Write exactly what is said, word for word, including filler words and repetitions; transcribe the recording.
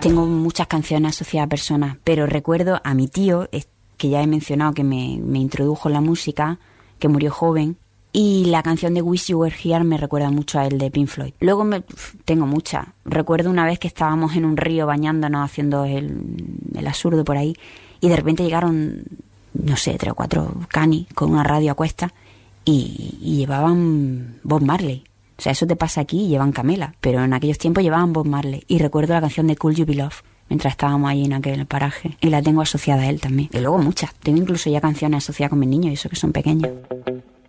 Tengo muchas canciones asociadas a personas, pero recuerdo a mi tío, que ya he mencionado que me, me introdujo en la música, que murió joven, y la canción de Wish You Were Here me recuerda mucho a el de Pink Floyd. Luego me, tengo muchas. Recuerdo una vez que estábamos en un río bañándonos, haciendo el, el absurdo por ahí, y de repente llegaron, no sé, tres o cuatro canis con una radio a cuestas y, y llevaban Bob Marley. O sea, eso te pasa aquí y llevan Camela, pero en aquellos tiempos llevaban Bob Marley. Y recuerdo la canción de Could You Be Love mientras estábamos ahí en aquel paraje, y la tengo asociada a él también. Y luego muchas. Tengo incluso ya canciones asociadas con mis niños, y eso que son pequeños.